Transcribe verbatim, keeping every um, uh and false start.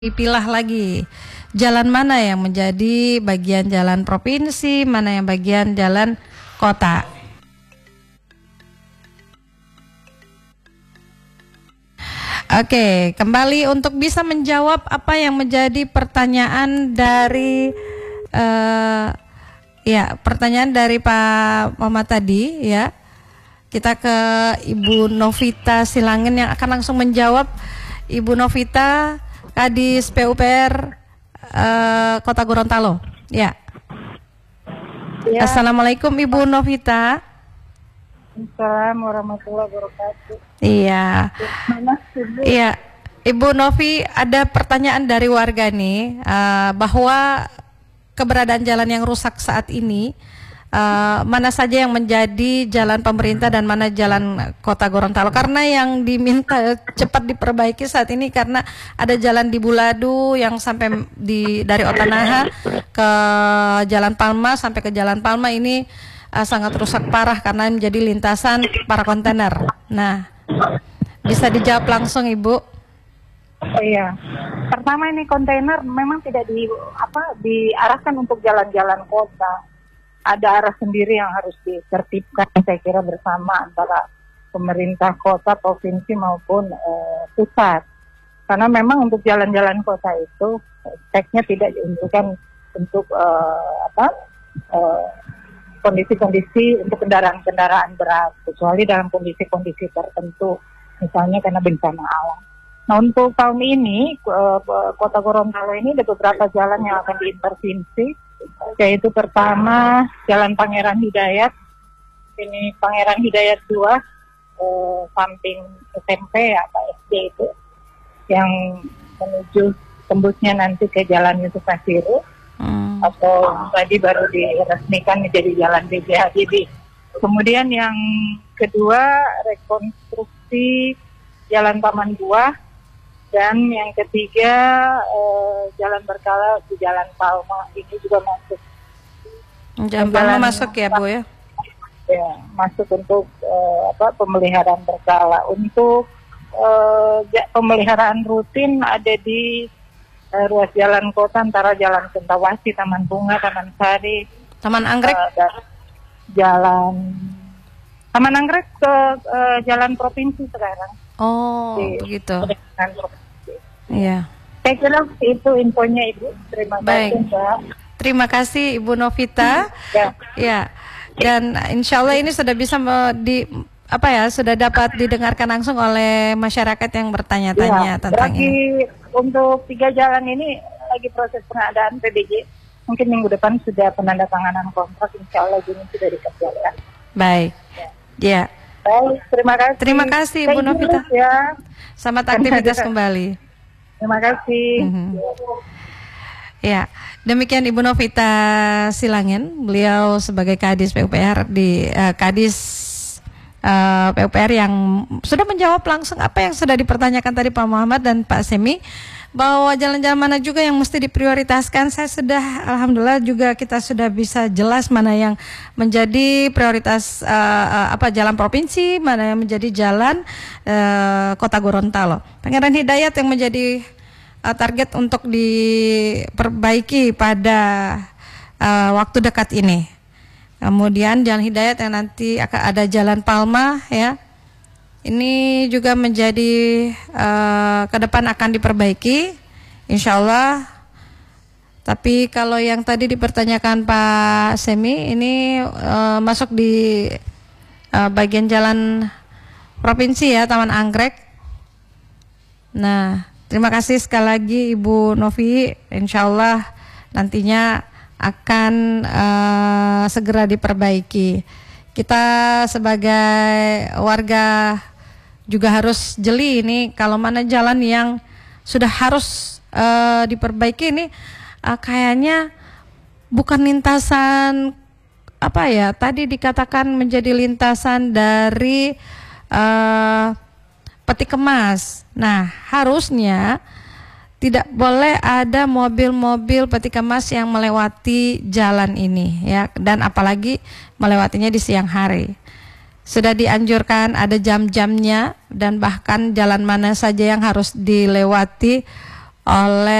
Dipilah lagi jalan mana yang menjadi bagian jalan provinsi, mana yang bagian jalan kota. Oke, kembali untuk bisa menjawab apa yang menjadi pertanyaan dari uh, ya pertanyaan dari Pak Muhammad tadi ya. Kita ke Ibu Novita Silangen yang akan langsung menjawab. Ibu Novita, Kadis P U P R uh, Kota Gorontalo. Ya. Ya. Assalamualaikum Ibu Novita. Assalamualaikum warahmatullahi wabarakatuh. Iya. Iya. Ibu Novi, ada pertanyaan dari warga nih uh, bahwa keberadaan jalan yang rusak saat ini, uh, mana saja yang menjadi jalan pemerintah dan mana jalan Kota Gorontalo, karena yang diminta cepat diperbaiki saat ini karena ada jalan di Buladu yang sampai di dari Otanaha ke Jalan Palma sampai ke Jalan Palma ini uh, sangat rusak parah karena menjadi lintasan para kontainer. Nah, bisa dijawab langsung Ibu? Oh iya. Pertama, ini kontainer memang tidak di apa diarahkan untuk jalan-jalan kota. Ada arah sendiri yang harus ditertibkan, saya kira bersama antara pemerintah kota, provinsi maupun eh, pusat. Karena memang untuk jalan-jalan kota itu speknya tidak diuntukkan untuk eh, apa eh, kondisi-kondisi untuk kendaraan-kendaraan berat, kecuali dalam kondisi-kondisi tertentu, misalnya karena bencana alam. Nah, untuk tahun ini eh, Kota Gorontalo ini ada beberapa jalan yang akan diintervensi, yaitu pertama Jalan Pangeran Hidayat, ini Pangeran Hidayat dua, eh, samping S M P atau S D itu, yang menuju tembusnya nanti ke Jalan Yusuf Nasiru, hmm. atau tadi baru diresmikan menjadi Jalan B J Habibie. Kemudian yang kedua rekonstruksi Jalan Taman Buah, dan yang ketiga eh, Jalan Berkala di Jalan Palma, ini juga masuk. Jalan Palma masuk ya Bu ya? Ya, masuk untuk eh, apa pemeliharaan berkala. Untuk eh, pemeliharaan rutin ada di eh, ruas jalan kota antara Jalan Sentawasi, Taman Bunga, Taman Sari, Taman Anggrek, eh, dan Jalan Taman Anggrek ke eh, Jalan Provinsi sekarang. Oh, di, begitu. Iya. Saya kira itu infonya Ibu. Terima Baik. kasih Mbak. Terima kasih Ibu Novita. Ya. Ya. Dan insya Allah ini sudah bisa di apa ya sudah dapat didengarkan langsung oleh masyarakat yang bertanya-tanya ya, tentang lagi, ini. Untuk tiga jalan ini lagi proses pengadaan P B J. Mungkin minggu depan sudah penandatanganan kontrak. Insya Allah Juni sudah dikerjakan. Baik. Ya. ya. Baik, terima kasih. Terima kasih Ibu Novita. Ya. Selamat aktivitas kembali. Terima kasih. Mm-hmm. Ya, demikian Ibu Novita Silangen, beliau sebagai Kadis P U P R di uh, Kadis uh, P U P R yang sudah menjawab langsung apa yang sudah dipertanyakan tadi Pak Muhammad dan Pak Semi, bahwa jalan-jalan mana juga yang mesti diprioritaskan. Saya sudah, alhamdulillah juga kita sudah bisa jelas mana yang menjadi prioritas uh, apa jalan provinsi, mana yang menjadi jalan uh, Kota Gorontalo. Pangeran Hidayat yang menjadi uh, target untuk diperbaiki pada uh, waktu dekat ini. Kemudian Jalan Hidayat yang nanti akan ada Jalan Palma ya. Ini juga menjadi uh, ke depan akan diperbaiki, insya Allah. Tapi kalau yang tadi dipertanyakan Pak Semi, ini uh, masuk di uh, bagian jalan provinsi ya, Taman Anggrek. Nah, terima kasih sekali lagi Ibu Novi, insya Allah nantinya akan uh, segera diperbaiki. Kita sebagai warga juga harus jeli ini kalau mana jalan yang sudah harus uh, diperbaiki ini uh, kayaknya bukan lintasan apa ya tadi dikatakan menjadi lintasan dari uh, peti kemas. Nah, harusnya tidak boleh ada mobil-mobil peti kemas yang melewati jalan ini ya, dan apalagi melewatinya di siang hari. Sudah dianjurkan ada jam-jamnya dan bahkan jalan mana saja yang harus dilewati oleh